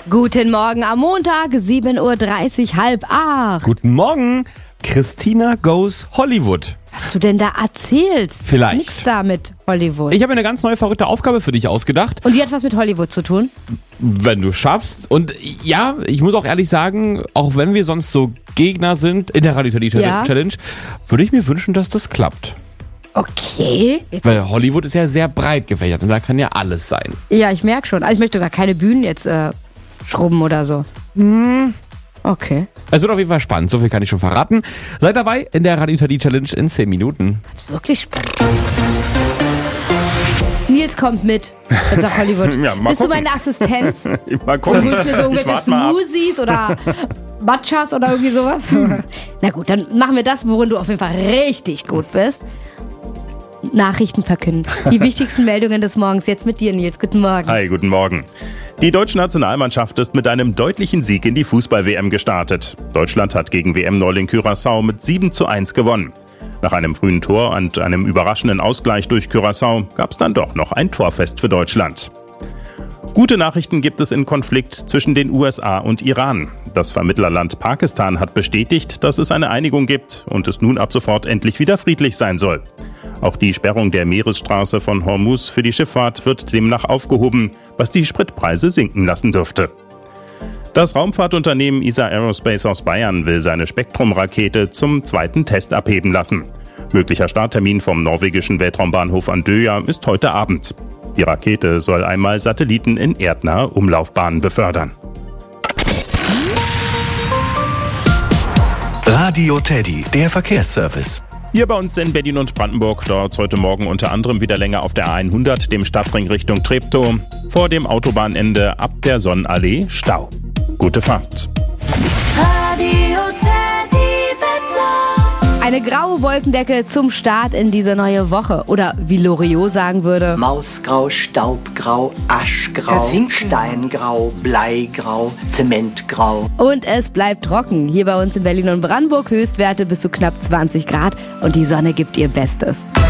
Guten Morgen am Montag, 7.30 Uhr, halb acht. Guten Morgen, Christina Goes Hollywood. Was hast du denn da erzählt? Vielleicht. Nix da mit Hollywood. Ich habe eine ganz neue verrückte Aufgabe für dich ausgedacht. Und die hat was mit Hollywood zu tun? Wenn du schaffst. Und ja, ich muss auch ehrlich sagen, auch wenn wir sonst so Gegner sind in der Radio Challenge, würde ich mir wünschen, dass das klappt. Okay. Weil Hollywood ist ja sehr breit gefächert und da kann ja alles sein. Ja, ich merke schon. Also ich möchte da keine Bühnen jetzt schrubben oder so. Okay. Es wird auf jeden Fall spannend, so viel kann ich schon verraten. Seid dabei in der Radio Challenge in 10 Minuten. Das ist wirklich spannend. Nils kommt mit. Jetzt nach Hollywood. Ja, mal Bist du gucken. meine Assistenz? Mal Du gucken. holst mir so irgendwelche Ich warte mal ab. Smoothies oder Matchas oder irgendwie sowas? Na gut, dann machen wir das, worin du auf jeden Fall richtig gut bist. Nachrichten verkünden. Die wichtigsten Meldungen des Morgens. Jetzt mit dir, Nils. Guten Morgen. Hi, guten Morgen. Die deutsche Nationalmannschaft ist mit einem deutlichen Sieg in die Fußball-WM gestartet. Deutschland hat gegen WM-Neuling Curaçao mit 7:1 gewonnen. Nach einem frühen Tor und einem überraschenden Ausgleich durch Curaçao gab es dann doch noch ein Torfest für Deutschland. Gute Nachrichten gibt es im Konflikt zwischen den USA und Iran. Das Vermittlerland Pakistan hat bestätigt, dass es eine Einigung gibt und es nun ab sofort endlich wieder friedlich sein soll. Auch die Sperrung der Meeresstraße von Hormuz für die Schifffahrt wird demnach aufgehoben, was die Spritpreise sinken lassen dürfte. Das Raumfahrtunternehmen ESA Aerospace aus Bayern will seine Spektrum-Rakete zum zweiten Test abheben lassen. Möglicher Starttermin vom norwegischen Weltraumbahnhof Andøya ist heute Abend. Die Rakete soll einmal Satelliten in erdnahe Umlaufbahnen befördern. Radio Teddy, der Verkehrsservice. Hier bei uns in Berlin und Brandenburg dauert es heute Morgen unter anderem wieder länger auf der A100, dem Stadtring Richtung Treptow. Vor dem Autobahnende ab der Sonnenallee Stau. Gute Fahrt. Radio Teddy Wetter. Eine graue Wolkendecke zum Start in diese neue Woche. Oder wie Loriot sagen würde: Mausgrau, Staubgrau, Aschgrau, Steingrau, Bleigrau, Zementgrau. Und es bleibt trocken. Hier bei uns in Berlin und Brandenburg Höchstwerte bis zu knapp 20 Grad. Und die Sonne gibt ihr Bestes.